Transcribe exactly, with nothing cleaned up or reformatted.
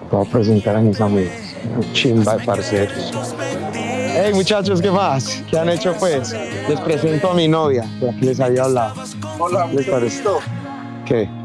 Voy a presentar a mis amigos. Chimba de parceros. Hey muchachos, ¿qué más? ¿Qué han hecho pues? Les presento a mi novia, la que les había hablado. Hola, ¿Les mucho parece? gusto. ¿Qué?